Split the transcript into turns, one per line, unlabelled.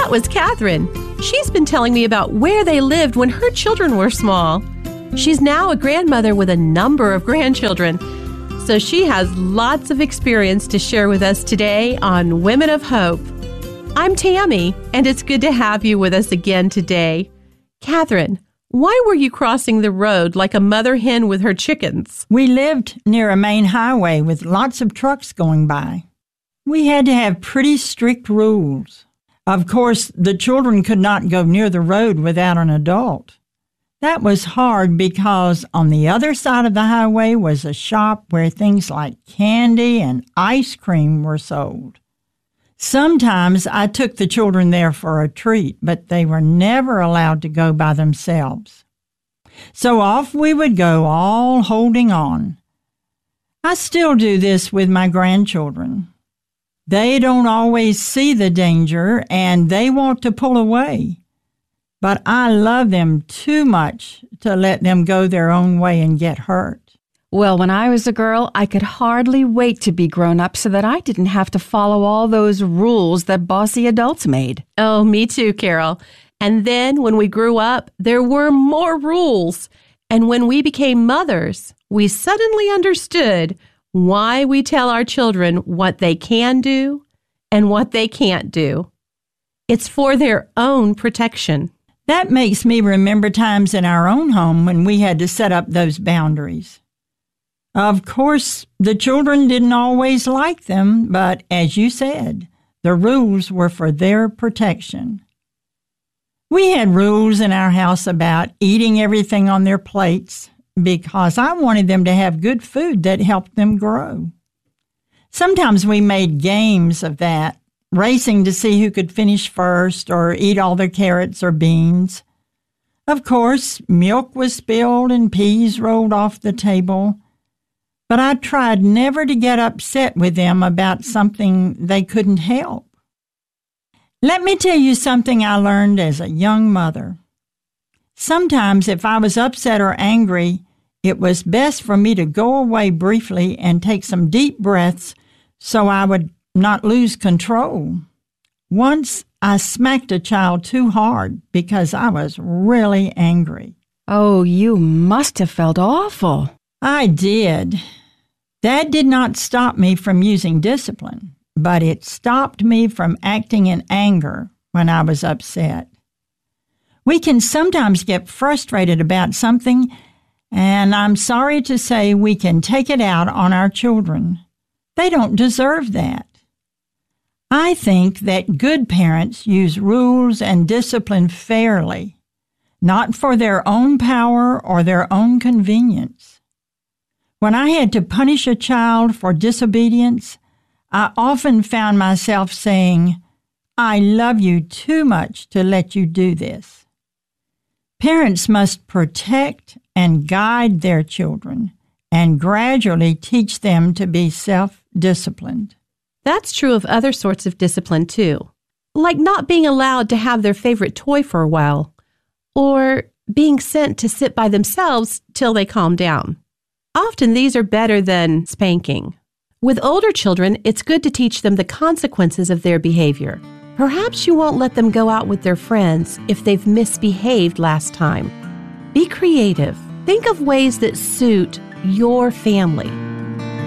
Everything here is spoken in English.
That was Catherine. She's been telling me about where they lived when her children were small. She's now a grandmother with a number of grandchildren, so she has lots of experience to share with us today on Women of Hope. I'm Tammy, and it's good to have you with us again today. Catherine, why were you crossing the road like a mother hen with her chickens?
We lived near a main highway with lots of trucks going by. We had to have pretty strict rules. Of course, the children could not go near the road without an adult. That was hard because on the other side of the highway was a shop where things like candy and ice cream were sold. Sometimes I took the children there for a treat, but they were never allowed to go by themselves. So off we would go, all holding on. I still do this with my grandchildren. They don't always see the danger, and they want to pull away. But I love them too much to let them go their own way and get hurt.
Well, when I was a girl, I could hardly wait to be grown up so that I didn't have to follow all those rules that bossy adults made.
Oh, me too, Carol. And then when we grew up, there were more rules. And when we became mothers, we suddenly understood why we tell our children what they can do and what they can't do. It's for their own protection.
That makes me remember times in our own home when we had to set up those boundaries. Of course, the children didn't always like them, but as you said, the rules were for their protection. We had rules in our house about eating everything on their plates because I wanted them to have good food that helped them grow. Sometimes we made games of that, racing to see who could finish first or eat all their carrots or beans. Of course, milk was spilled and peas rolled off the table, but I tried never to get upset with them about something they couldn't help. Let me tell you something I learned as a young mother. Sometimes if I was upset or angry, it was best for me to go away briefly and take some deep breaths so I would not lose control. Once I smacked a child too hard because I was really angry.
Oh, you must have felt awful.
I did. That did not stop me from using discipline, but it stopped me from acting in anger when I was upset. We can sometimes get frustrated about something, and I'm sorry to say we can take it out on our children. They don't deserve that. I think that good parents use rules and discipline fairly, not for their own power or their own convenience. When I had to punish a child for disobedience, I often found myself saying, "I love you too much to let you do this." Parents must protect and guide their children and gradually teach them to be self-disciplined.
That's true of other sorts of discipline, too, like not being allowed to have their favorite toy for a while, or being sent to sit by themselves till they calm down. Often these are better than spanking. With older children, it's good to teach them the consequences of their behavior. Perhaps you won't let them go out with their friends if they've misbehaved last time. Be creative. Think of ways that suit your family.